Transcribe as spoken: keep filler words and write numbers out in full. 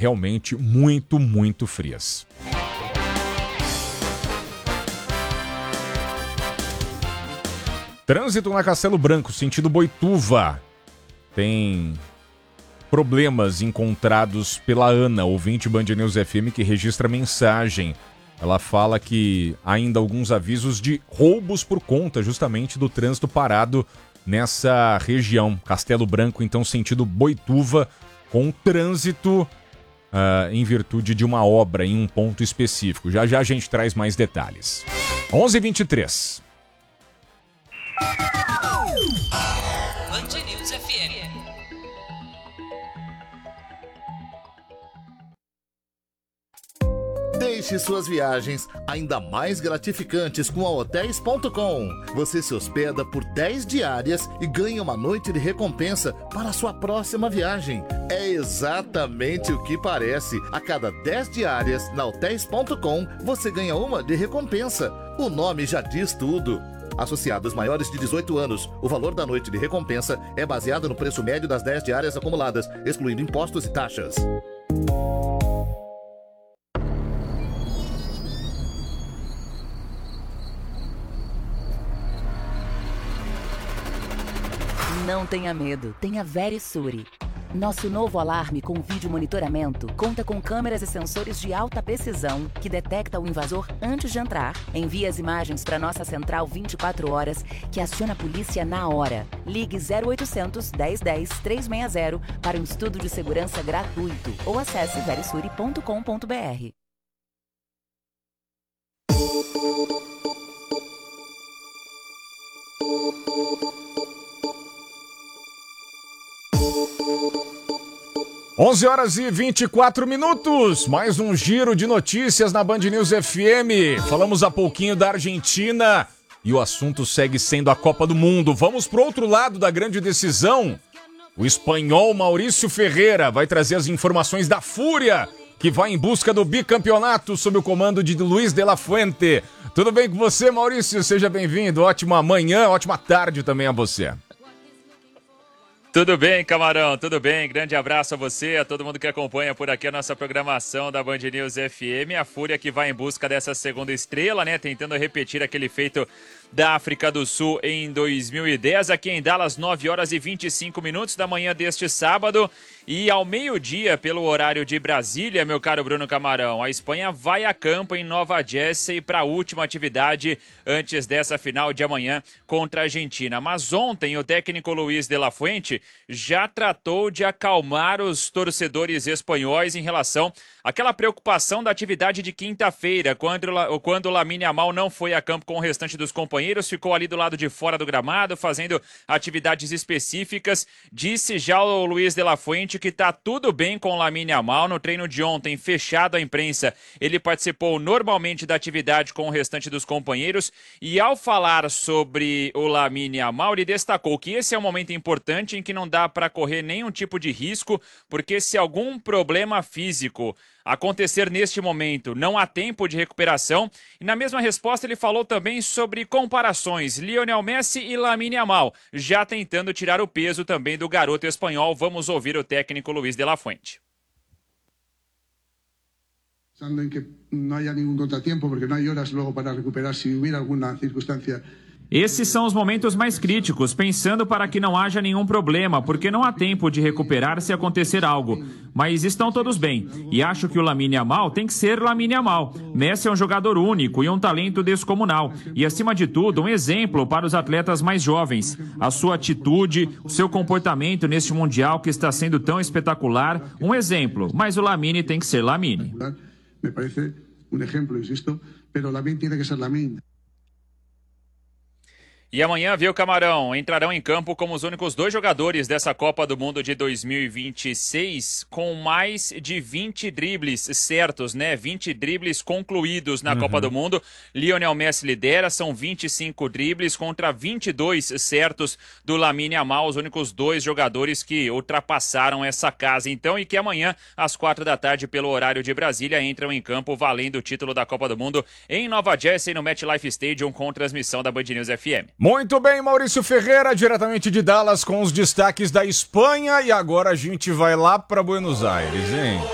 realmente muito, muito frias. Trânsito na Castelo Branco, sentido Boituva. Tem problemas encontrados pela Ana, ouvinte Band News F M, que registra mensagem. Ela fala que há ainda alguns avisos de roubos por conta justamente do trânsito parado nessa região. Castelo Branco, então, sentido Boituva, com trânsito uh, em virtude de uma obra em um ponto específico. Já já a gente traz mais detalhes. onze e vinte e três. Band News F M. Deixe suas viagens ainda mais gratificantes com a hotéis ponto com. Você se hospeda por dez diárias e ganha uma noite de recompensa para a sua próxima viagem. É exatamente o que parece. A cada dez diárias na hotéis ponto com, você ganha uma de recompensa. O nome já diz tudo. Associados maiores de dezoito anos, o valor da noite de recompensa é baseado no preço médio das dez diárias acumuladas, excluindo impostos e taxas. Não tenha medo, tenha Verisure. Nosso novo alarme com vídeo monitoramento conta com câmeras e sensores de alta precisão que detecta o invasor antes de entrar, envia as imagens para nossa central vinte e quatro horas, que aciona a polícia na hora. Ligue zero oitocentos, dez dez, trezentos e sessenta para um estudo de segurança gratuito ou acesse verisure ponto com ponto br. onze horas e vinte e quatro minutos, mais um giro de notícias na Band News F M. Falamos há pouquinho da Argentina e o assunto segue sendo a Copa do Mundo. Vamos pro outro lado da grande decisão. O espanhol Maurício Ferreira vai trazer as informações da Fúria, que vai em busca do bicampeonato sob o comando de Luiz de la Fuente. Tudo bem com você, Maurício? Seja bem-vindo. Ótima manhã, ótima tarde também a você. Tudo bem, Camarão, tudo bem? Grande abraço a você, a todo mundo que acompanha por aqui a nossa programação da Band News F M. A Fúria que vai em busca dessa segunda estrela, né? Tentando repetir aquele feito da África do Sul em dois mil e dez, aqui em Dallas, nove horas e vinte e cinco minutos da manhã deste sábado. E ao meio-dia, pelo horário de Brasília, meu caro Bruno Camarão, a Espanha vai a campo em Nova Jersey para a última atividade antes dessa final de amanhã contra a Argentina. Mas ontem o técnico Luiz de la Fuente já tratou de acalmar os torcedores espanhóis em relação àquela preocupação da atividade de quinta-feira, quando, quando o Lamine Yamal não foi a campo com o restante dos companheiros, ficou ali do lado de fora do gramado, fazendo atividades específicas. Disse já o Luiz de la Fuente que está tudo bem com o Lamine Yamal. No treino de ontem, fechado à imprensa, ele participou normalmente da atividade com o restante dos companheiros e ao falar sobre o Lamine Yamal, ele destacou que esse é um momento importante em que não dá para correr nenhum tipo de risco, porque se algum problema físico acontecer neste momento, não há tempo de recuperação. E na mesma resposta ele falou também sobre comparações, Lionel Messi e Lamine Yamal, já tentando tirar o peso também do garoto espanhol. Vamos ouvir o técnico Luiz de la Fuente. Pensando en que no haya ningún contratiempo, porque no hay horas luego para recuperar si hubiera alguna circunstancia. Esses são os momentos mais críticos, pensando para que não haja nenhum problema, porque não há tempo de recuperar se acontecer algo. Mas estão todos bem, e acho que o Lamine Yamal tem que ser Lamine Yamal. Messi é um jogador único e um talento descomunal, e acima de tudo, um exemplo para os atletas mais jovens. A sua atitude, o seu comportamento neste Mundial que está sendo tão espetacular, um exemplo, mas o Lamine tem que ser Lamine. Me parece um exemplo, insisto, mas o Lamine tem que ser Lamine. E amanhã, viu, Camarão, entrarão em campo como os únicos dois jogadores dessa Copa do Mundo de dois mil e vinte e seis com mais de vinte dribles certos, né? vinte dribles concluídos na uhum. Copa do Mundo. Lionel Messi lidera, são vinte e cinco dribles contra vinte e dois certos do Lamine Yamal, os únicos dois jogadores que ultrapassaram essa casa. Então, e que amanhã, às quatro da tarde, pelo horário de Brasília, entram em campo valendo o título da Copa do Mundo em Nova Jersey, no MetLife Stadium, com transmissão da Band News F M. Muito bem, Maurício Ferreira, diretamente de Dallas com os destaques da Espanha, e agora a gente vai lá para Buenos Aires, hein?